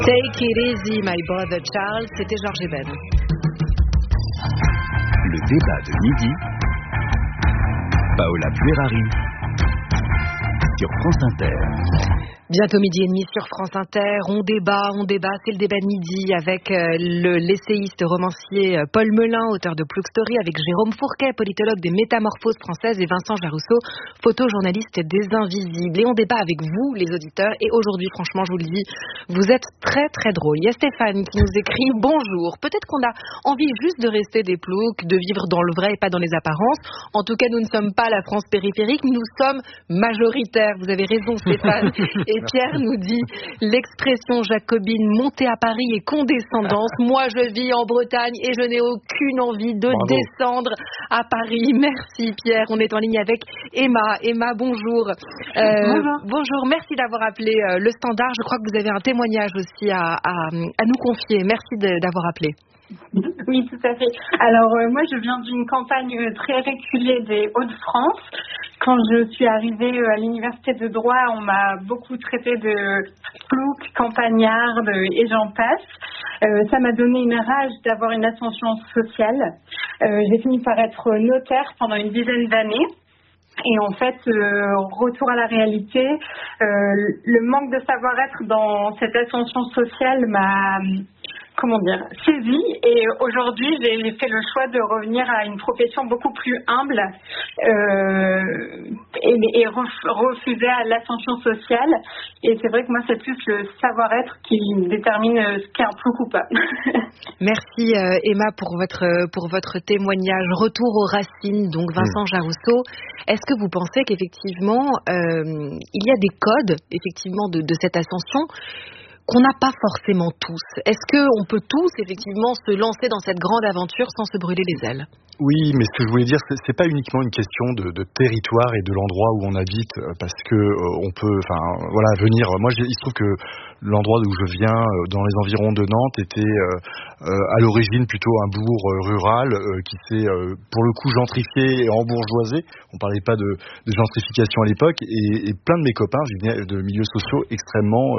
Take it easy, my brother Charles, c'était Georges Eben. Le débat de midi, Paola Puerari, sur France Inter. Bientôt midi et demi sur France Inter, on débat, c'est le débat de midi avec l'essayiste romancier Paul Melun, auteur de Plouc Story, avec Jérôme Fourquet, politologue des Métamorphoses françaises, et Vincent Jarousseau, photojournaliste des Invisibles. Et on débat avec vous, les auditeurs, et aujourd'hui, franchement, je vous le dis, vous êtes très très drôles. Il y a Stéphane qui nous écrit « Bonjour, peut-être qu'on a envie juste de rester des ploucs, de vivre dans le vrai et pas dans les apparences. En tout cas, nous ne sommes pas la France périphérique, nous sommes majoritaires. » Vous avez raison, Stéphane. Et Pierre nous dit l'expression jacobine montée à Paris est condescendance. Moi, je vis en Bretagne et je n'ai aucune envie de descendre à Paris. Merci Pierre. On est en ligne avec Emma. Emma, bonjour. Bonjour. Merci d'avoir appelé le Standard. Je crois que vous avez un témoignage aussi à nous confier. Merci d'avoir appelé. Oui, tout à fait. Alors, moi, je viens d'une campagne très reculée des Hauts-de-France. Quand je suis arrivée à l'université de droit, on m'a beaucoup traité de plouc, campagnarde et j'en passe. Ça m'a donné une rage d'avoir une ascension sociale. J'ai fini par être notaire pendant une dizaine d'années. Et en fait, retour à la réalité, le manque de savoir-être dans cette ascension sociale m'a saisi, et aujourd'hui j'ai fait le choix de revenir à une profession beaucoup plus humble et refuser à l'ascension sociale. Et c'est vrai que moi c'est plus le savoir-être qui détermine ce qu'est un plouc ou pas. Merci Emma pour votre témoignage. Retour aux racines, donc Vincent Jarousseau. Est-ce que vous pensez qu'effectivement il y a des codes effectivement de cette ascension qu'on n'a pas forcément tous? Est-ce qu'on peut tous, effectivement, se lancer dans cette grande aventure sans se brûler les ailes? Oui, mais ce que je voulais dire, c'est pas uniquement une question de territoire et de l'endroit où on habite, parce que on peut, venir. Moi, il se trouve que l'endroit d'où je viens, dans les environs de Nantes, était à l'origine plutôt un bourg rural qui s'est, pour le coup, gentrifié et embourgeoisé. On parlait pas de gentrification à l'époque, et plein de mes copains venaient de milieux sociaux extrêmement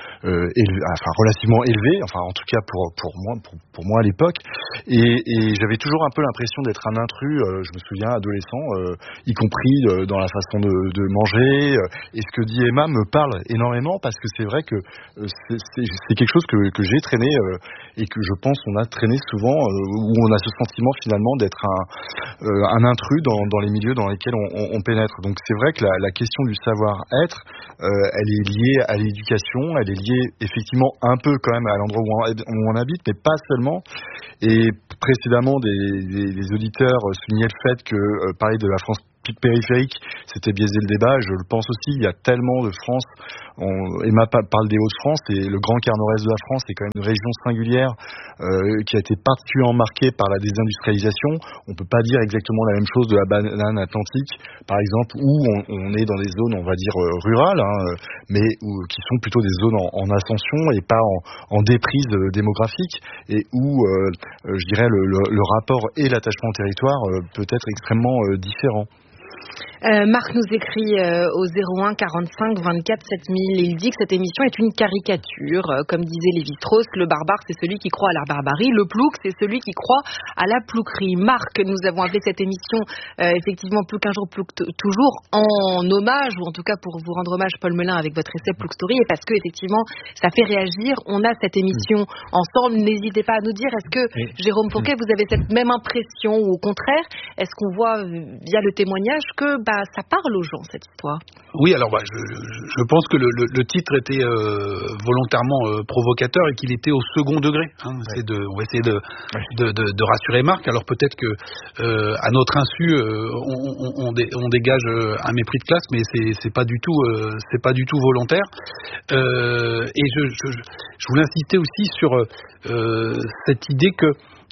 relativement élevés, en tout cas pour moi à l'époque, et j'avais toujours un peu l'impression d'être un intrus, je me souviens, adolescent, y compris dans la façon de manger, et ce que dit Emma me parle énormément, parce que c'est vrai que c'est quelque chose que j'ai traîné, et que je pense on a traîné souvent, où on a ce sentiment finalement d'être un intrus dans les milieux dans lesquels on pénètre. Donc c'est vrai que la question du savoir-être, elle est liée à l'éducation, elle est liée effectivement un peu quand même à l'endroit où on habite, mais pas seulement. Et précédemment, des auditeurs soulignaient le fait que parler de la France périphérique, c'était biaiser le débat. Je le pense aussi, il y a tellement de France. Emma parle des Hauts-de-France, et le Grand Quart Nord-Est de la France est quand même une région singulière qui a été particulièrement marquée par la désindustrialisation. On peut pas dire exactement la même chose de la banane atlantique, par exemple, où on est dans des zones, on va dire, rurales, mais qui sont plutôt des zones en ascension et pas en déprise démographique, et où, je dirais, le rapport et l'attachement au territoire peut être extrêmement différent. Marc nous écrit au 01 45 24 7000 et il dit que cette émission est une caricature. Comme disait Lévi-Strauss, le barbare c'est celui qui croit à la barbarie, le plouc c'est celui qui croit à la plouquerie. Marc, nous avons appelé cette émission effectivement Plouc un jour, plouc toujours, en hommage, ou en tout cas pour vous rendre hommage, Paul Melun, avec votre essai Plouc Story, et parce que effectivement ça fait réagir. On a cette émission ensemble. N'hésitez pas à nous dire, est-ce que Jérôme Fourquet, vous avez cette même impression, ou au contraire, est-ce qu'on voit via le témoignage que ça parle aux gens, cette histoire? Oui, alors je pense que le titre était volontairement provocateur, et qu'il était au second degré. On va essayer de rassurer Marc. Alors peut-être que à notre insu, on dégage un mépris de classe, mais c'est pas du tout volontaire. Et je voulais insister aussi sur cette idée que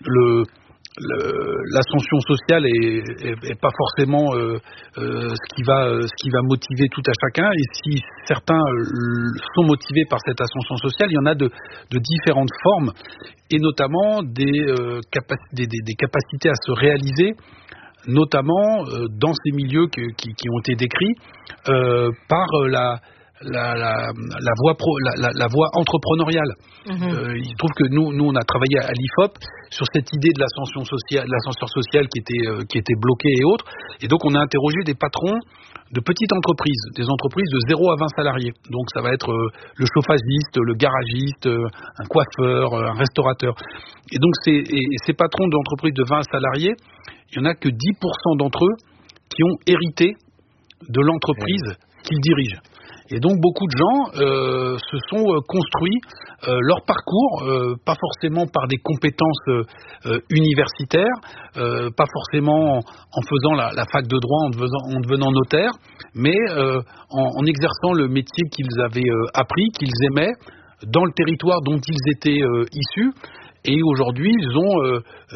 l'ascension sociale est pas forcément ce qui va motiver tout à chacun, et si certains sont motivés par cette ascension sociale, il y en a de différentes formes, et notamment des capacités à se réaliser, notamment dans ces milieux qui ont été décrits par la voie entrepreneuriale. Il trouve que nous on a travaillé à l'IFOP sur cette idée de l'ascenseur social qui était bloqué et autres, et donc on a interrogé des patrons de petites entreprises, des entreprises de 0 à 20 salariés. Donc ça va être le chauffagiste, le garagiste, un coiffeur, un restaurateur. Et donc ces patrons d'entreprises de 20 salariés, il n'y en a que 10% d'entre eux qui ont hérité de l'entreprise qu'ils dirigent. Et donc beaucoup de gens se sont construits leur parcours, pas forcément par des compétences universitaires, pas forcément en faisant la fac de droit, en devenant notaire, mais en exerçant le métier qu'ils avaient appris, qu'ils aimaient, dans le territoire dont ils étaient issus. Et aujourd'hui, ils ont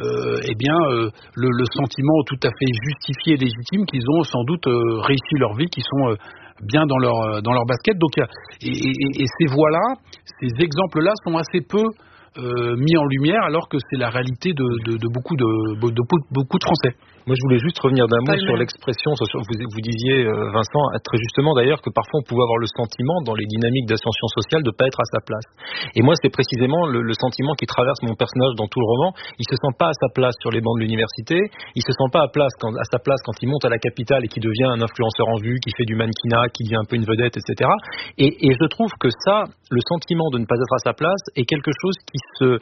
le sentiment tout à fait justifié et légitime qu'ils ont sans doute réussi leur vie, qu'ils sont bien dans leur basket. Donc, et ces voies-là, ces exemples-là sont assez peu mis en lumière, alors que c'est la réalité de beaucoup de Français. Moi, je voulais juste revenir d'un mot sur l'expression. Vous disiez, Vincent, très justement d'ailleurs, que parfois on pouvait avoir le sentiment, dans les dynamiques d'ascension sociale, de ne pas être à sa place. Et moi, c'est précisément le sentiment qui traverse mon personnage dans tout le roman. Il se sent pas à sa place sur les bancs de l'université. Il se sent pas à sa place quand il monte à la capitale et qui devient un influenceur en vue, qui fait du mannequinat, qui devient un peu une vedette, etc. Et je trouve que ça, le sentiment de ne pas être à sa place, est quelque chose qui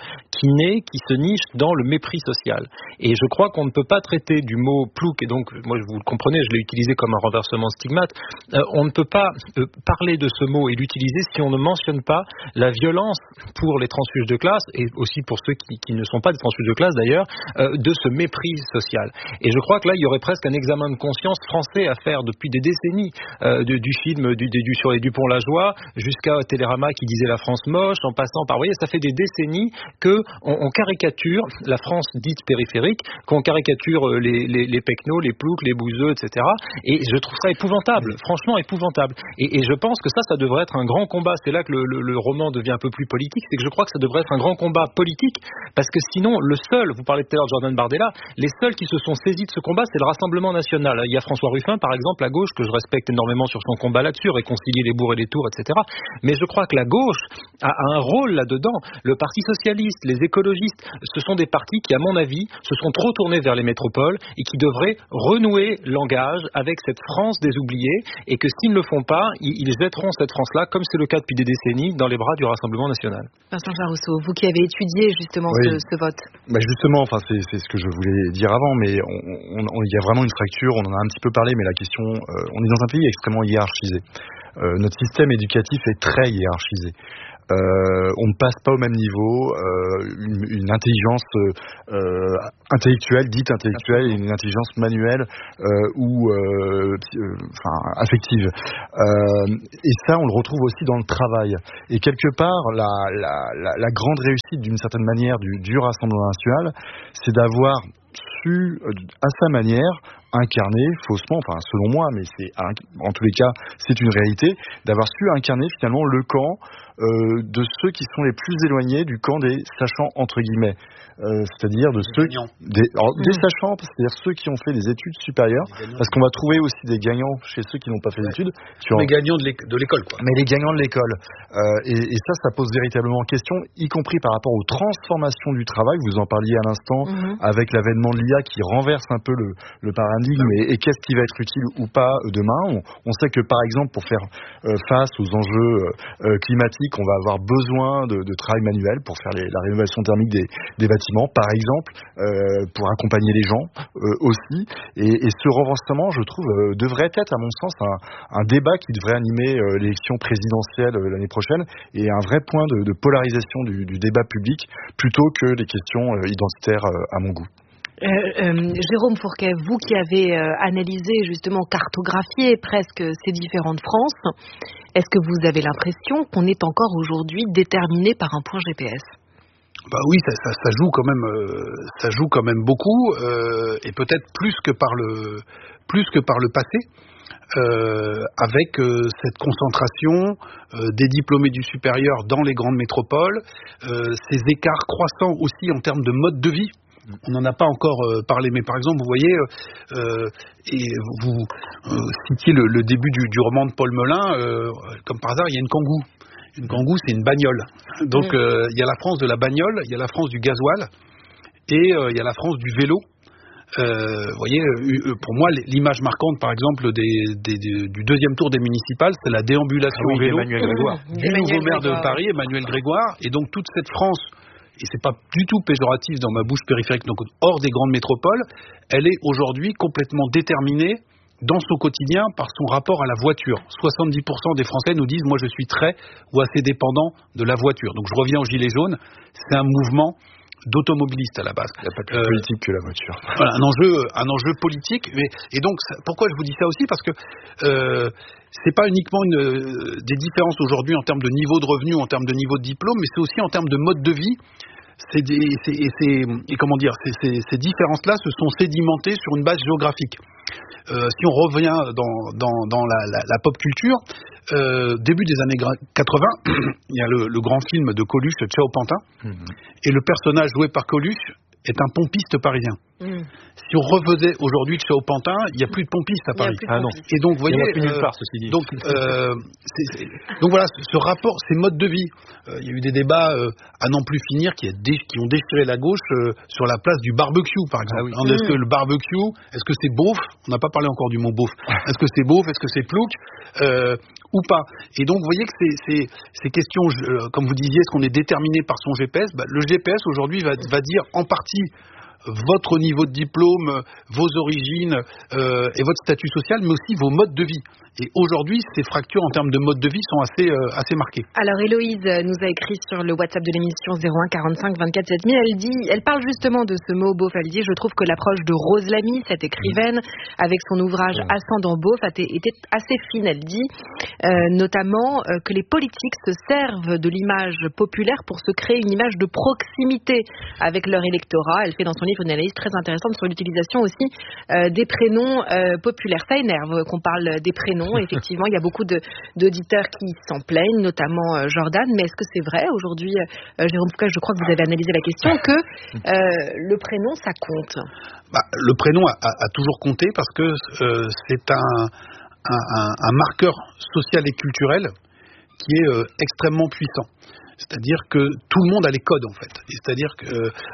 se niche dans le mépris social. Et je crois qu'on ne peut pas traiter du mot plouc, et donc, moi, vous le comprenez, je l'ai utilisé comme un renversement stigmate. On ne peut pas parler de ce mot et l'utiliser si on ne mentionne pas la violence pour les transfuges de classe, et aussi pour ceux qui ne sont pas des transfuges de classe d'ailleurs, de ce mépris social. Et je crois que là, il y aurait presque un examen de conscience français à faire depuis des décennies, du film sur les Dupont-Lajoie jusqu'à Télérama qui disait la France moche, en passant par, vous voyez, ça fait des décennies qu'on caricature la France dite périphérique, qu'on caricature les pecnos, les ploucs, les bouseux, etc. Et je trouve ça épouvantable, franchement épouvantable. Et je pense que ça devrait être un grand combat. C'est là que le roman devient un peu plus politique, c'est que je crois que ça devrait être un grand combat politique, parce que sinon, vous parlez tout à l'heure de Jordan Bardella, les seuls qui se sont saisis de ce combat, c'est le Rassemblement National. Il y a François Ruffin, par exemple, à gauche, que je respecte énormément sur son combat là-dessus, réconcilier les bourgs et les tours, etc. Mais je crois que la gauche a un rôle là-dedans. Le Parti socialiste, les écologistes, ce sont des partis qui, à mon avis, se sont trop tournés vers les métropoles et qui devraient renouer l'engage avec cette France des oubliés, et que s'ils ne le font pas, ils jetteront cette France-là, comme c'est le cas depuis des décennies, dans les bras du Rassemblement National. Vincent Jarousseau, vous qui avez étudié justement ce vote. Justement, c'est ce que je voulais dire avant, mais il y a vraiment une fracture, on en a un petit peu parlé, mais la question, on est dans un pays extrêmement hiérarchisé. Notre système éducatif est très hiérarchisé. On ne passe pas au même niveau une intelligence intellectuelle, dite intellectuelle, et une intelligence manuelle ou affective. Et ça, on le retrouve aussi dans le travail. Et quelque part, la grande réussite, d'une certaine manière, du Rassemblement National, c'est d'avoir su, à sa manière, incarner faussement, selon moi, mais en tous les cas, c'est une réalité, d'avoir su incarner finalement le camp de ceux qui sont les plus éloignés du camp des sachants, entre guillemets. C'est-à-dire des sachants, c'est-à-dire ceux qui ont fait des études supérieures, parce qu'on va trouver aussi des gagnants chez ceux qui n'ont pas fait d'études. Les gagnants de l'école, quoi. Mais les gagnants de l'école. Et ça pose véritablement question, y compris par rapport aux transformations du travail. Vous en parliez à l'instant, avec l'avènement de l'IA qui renverse un peu le paradigme, et qu'est-ce qui va être utile ou pas demain. On sait que, par exemple, pour faire face aux enjeux climatiques, on va avoir besoin de travail manuel pour faire la rénovation thermique des bâtiments, par exemple, pour accompagner les gens aussi. Et ce renversement, je trouve, devrait être, à mon sens, un débat qui devrait animer l'élection présidentielle l'année prochaine, et un vrai point de polarisation du débat public, plutôt que des questions identitaires à mon goût. Jérôme Fourquet, vous qui avez analysé, justement, cartographié presque ces différentes France, est-ce que vous avez l'impression qu'on est encore aujourd'hui déterminé par un point GPS ? Oui, ça joue quand même beaucoup, et peut-être plus que par le passé. Avec cette concentration des diplômés du supérieur dans les grandes métropoles, ces écarts croissants aussi en termes de mode de vie. On n'en a pas encore parlé, mais par exemple, vous voyez, et vous citiez le début du roman de Paul Melun, comme par hasard, il y a une Kangoo. Une Kangoo, c'est une bagnole. Donc, il y a la France de la bagnole, il y a la France du gasoil, et il y a la France du vélo. Vous voyez, pour moi, l'image marquante, par exemple, du deuxième tour des municipales, c'est la déambulation au vélo du nouveau maire de Paris, Emmanuel Grégoire, et donc toute cette France, et c'est pas du tout péjoratif dans ma bouche périphérique, donc hors des grandes métropoles, elle est aujourd'hui complètement déterminée dans son quotidien par son rapport à la voiture. 70% des Français nous disent « moi je suis très ou assez dépendant de la voiture ». Donc je reviens aux Gilets jaunes, c'est un mouvement d'automobilistes à la base. Il n'y a pas plus politique que la voiture. Voilà, un enjeu politique. Et donc, pourquoi je vous dis ça aussi ? Parce que c'est pas uniquement des différences aujourd'hui en termes de niveau de revenu, en termes de niveau de diplôme, mais c'est aussi en termes de mode de vie. Ces différences-là se sont sédimentées sur une base géographique. Si on revient dans la pop culture, début des années 80, il y a le grand film de Coluche, Ciao Pantin, et le personnage joué par Coluche est un pompiste parisien. Si on refaisait aujourd'hui Ciao Pantin, il n'y a plus de pompistes à Paris. Non. Et donc, vous voyez, il n'y a plus nulle part, ceci dit. Donc voilà, ce rapport, ces modes de vie. Il y a eu des débats à n'en plus finir qui ont déchiré la gauche sur la place du barbecue, par exemple. Ah oui. Est-ce que le barbecue, est-ce que c'est beauf ? On n'a pas parlé encore du mot beauf. Est-ce que c'est beauf ? Est-ce que c'est plouc ou pas ? Et donc, vous voyez que ces questions, comme vous disiez, est-ce qu'on est déterminé par son GPS ? Le GPS, aujourd'hui, va dire en partie votre niveau de diplôme, vos origines et votre statut social, mais aussi vos modes de vie. Et aujourd'hui, ces fractures en termes de mode de vie sont assez marquées. Alors Héloïse nous a écrit sur le WhatsApp de l'émission 01 45 24 7000. Elle parle justement de ce mot beauf. Elle dit « Je trouve que l'approche de Rose Lamy, cette écrivaine, avec son ouvrage Ascendant beauf, était assez fine. » Elle dit notamment que les politiques se servent de l'image populaire pour se créer une image de proximité avec leur électorat. Elle fait dans son livre une analyse très intéressante sur l'utilisation aussi des prénoms populaires. Ça énerve qu'on parle des prénoms. Effectivement, il y a beaucoup d'auditeurs qui s'en plaignent, notamment Jordan. Mais est-ce que c'est vrai aujourd'hui, Jérôme Foucault, je crois que vous avez analysé la question, que le prénom, ça compte ? Le prénom a toujours compté parce que c'est un marqueur social et culturel qui est extrêmement puissant. C'est-à-dire que tout le monde a les codes, en fait. C'est-à-dire que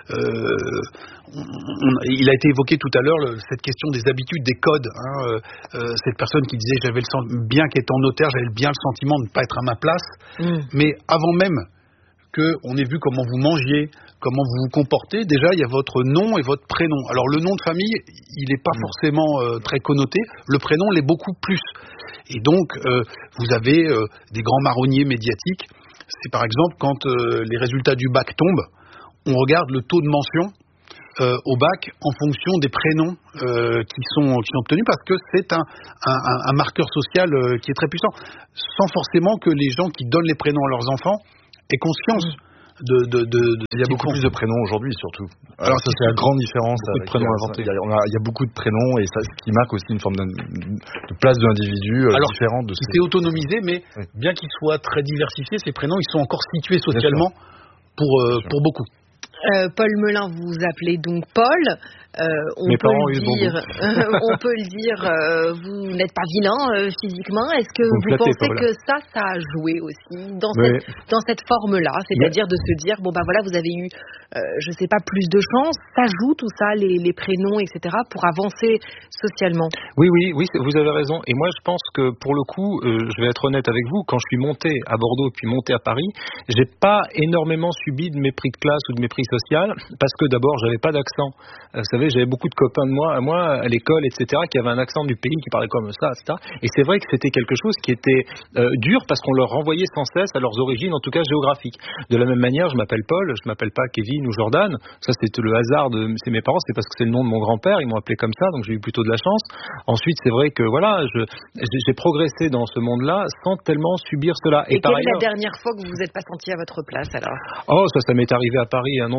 il a été évoqué tout à l'heure cette question des habitudes, des codes. Cette personne qui disait bien qu'étant notaire, j'avais bien le sentiment de ne pas être à ma place. Mais avant même qu'on ait vu comment vous mangiez, comment vous vous comportez, déjà il y a votre nom et votre prénom. Alors le nom de famille, il n'est pas forcément très connoté. Le prénom l'est beaucoup plus. Et donc vous avez des grands marronniers médiatiques. C'est par exemple quand les résultats du bac tombent, on regarde le taux de mention au bac en fonction des prénoms qui sont obtenus, parce que c'est un marqueur social qui est très puissant, sans forcément que les gens qui donnent les prénoms à leurs enfants aient conscience il y a beaucoup plus de prénoms aujourd'hui, surtout. Alors ça, c'est la grande différence. Beaucoup de prénoms inventés. Il y a beaucoup de prénoms, et ça, ce qui marque aussi une forme de place de l'individu différente de. C'est autonomisé, mais bien qu'ils soient très diversifiés, ces prénoms, ils sont encore situés socialement pour beaucoup. Paul Melun, vous appelez donc Paul. On peut le dire, vous n'êtes pas vilain physiquement. Est-ce que vous pensez que ça a joué aussi dans cette forme-là, c'est-à-dire de se dire vous avez eu, je sais pas, plus de chance. Ça joue tout ça, les prénoms, etc., pour avancer socialement. Oui, vous avez raison. Et moi, je pense que pour le coup, je vais être honnête avec vous, quand je suis monté à Bordeaux puis monté à Paris, j'ai pas énormément subi de mépris de classe ou de mépris social, parce que d'abord, j'avais pas d'accent. Vous savez, j'avais beaucoup de copains de moi à l'école, etc., qui avaient un accent du pays, qui parlaient comme ça, etc. Et c'est vrai que c'était quelque chose qui était dur, parce qu'on leur renvoyait sans cesse à leurs origines, en tout cas géographiques. De la même manière, je m'appelle Paul, je m'appelle pas Kevin ou Jordan. Ça, c'était le hasard c'est mes parents, c'est parce que c'est le nom de mon grand-père, ils m'ont appelé comme ça, donc j'ai eu plutôt de la chance. Ensuite, c'est vrai que j'ai progressé dans ce monde-là sans tellement subir cela. Et quelle est la dernière fois que vous vous êtes pas senti à votre place, alors ? Oh, ça m'est arrivé à Paris un nombre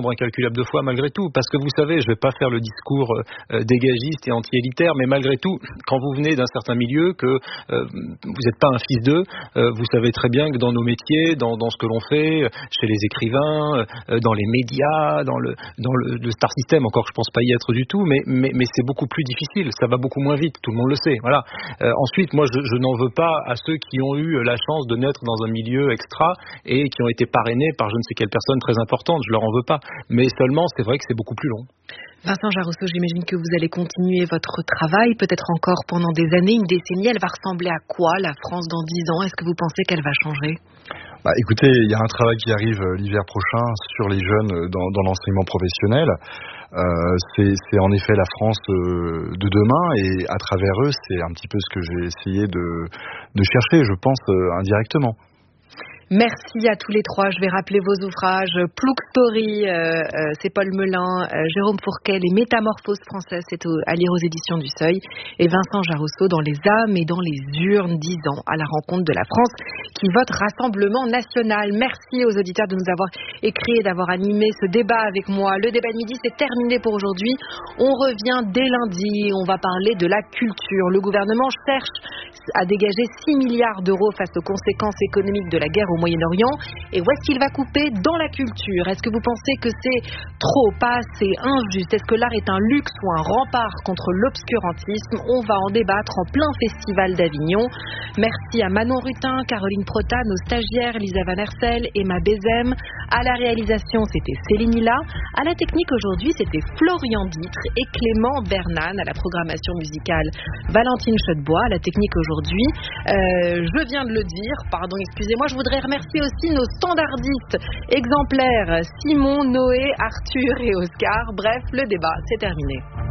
nombre incalculable de fois malgré tout, parce que vous savez, je vais pas faire le discours dégagiste et anti-élitaire, mais malgré tout, quand vous venez d'un certain milieu, que vous n'êtes pas un fils d'eux, vous savez très bien que dans nos métiers, dans ce que l'on fait, chez les écrivains, dans les médias, dans le star system, encore que je pense pas y être du tout, mais c'est beaucoup plus difficile, ça va beaucoup moins vite, tout le monde le sait. Voilà. Ensuite, moi, je n'en veux pas à ceux qui ont eu la chance de naître dans un milieu extra et qui ont été parrainés par je ne sais quelle personne très importante, je leur en veux pas. Mais seulement, c'est vrai que c'est beaucoup plus long. Vincent Jarosso, j'imagine que vous allez continuer votre travail, peut-être encore pendant des années, une décennie. Elle va ressembler à quoi, la France, dans 10 ans? Est-ce que vous pensez qu'elle va changer? Écoutez, il y a un travail qui arrive l'hiver prochain sur les jeunes dans l'enseignement professionnel. C'est en effet la France de demain, et à travers eux, c'est un petit peu ce que j'ai essayé de chercher, je pense, indirectement. Merci à tous les trois. Je vais rappeler vos ouvrages. Plouc Story, c'est Paul Melun. Jérôme Fourquet, Les Métamorphoses françaises, c'est à lire aux éditions du Seuil. Et Vincent Jarosso, Dans les âmes et dans les urnes, 10 ans à la rencontre de la France qui vote Rassemblement National. Merci aux auditeurs de nous avoir écrit et d'avoir animé ce débat avec moi. Le débat de midi, c'est terminé pour aujourd'hui. On revient dès lundi. On va parler de la culture. Le gouvernement cherche à dégager 6 milliards d'euros face aux conséquences économiques de la guerre au Moyen-Orient. Et où est-ce qu'il va couper? Dans la culture. Est-ce que vous pensez que c'est trop, pas assez, injuste? Est-ce que l'art est un luxe ou un rempart contre l'obscurantisme? On va en débattre en plein festival d'Avignon. Merci à Manon Rutin, Caroline Prota, nos stagiaires, Lisa Van Hersel, Emma Bézem. À la réalisation, c'était Céline Hilla. À la technique aujourd'hui, c'était Florian Ditre et Clément Bernan. À la programmation musicale, Valentine Chodebois. À la technique aujourd'hui, je viens de le dire, pardon, excusez-moi, je voudrais remercier aussi nos standardistes exemplaires, Simon, Noé, Arthur et Oscar. Bref, le débat, c'est terminé.